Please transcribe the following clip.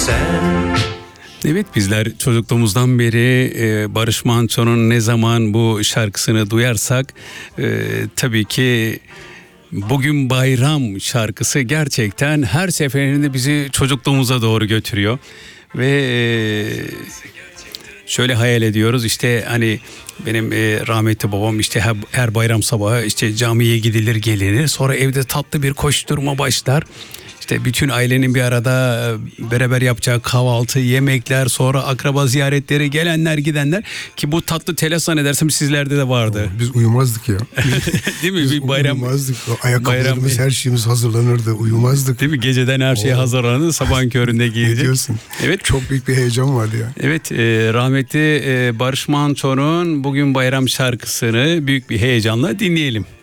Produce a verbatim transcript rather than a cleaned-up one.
sen. Evet, bizler çocukluğumuzdan beri e, Barış Manço'nun ne zaman bu şarkısını duyarsak e, tabii ki Bugün Bayram şarkısı gerçekten her seferinde bizi çocukluğumuza doğru götürüyor. Ve e, şöyle hayal ediyoruz, işte hani benim e, rahmetli babam işte her, her bayram sabahı işte camiye gidilir gelinir, sonra evde tatlı bir koşturma başlar. İşte bütün ailenin bir arada beraber yapacağı kahvaltı, yemekler, sonra akraba ziyaretleri, gelenler gidenler, ki bu tatlı telaş zannedersem sizlerde de vardı. Biz uyumazdık ya. Değil mi? Biz Bir bayram, uyumazdık. O ayakkabılarımız, bayram- her şeyimiz hazırlanırdı. Uyumazdık. değil mi? Geceden her şey Oo. hazırlanır, sabahın köründe Ne giyilecek. diyorsun? Evet. Çok büyük bir heyecan vardı ya. Evet, e, rahmetli e, Barış Manço'nun Bugün Bayram şarkısını büyük bir heyecanla dinleyelim.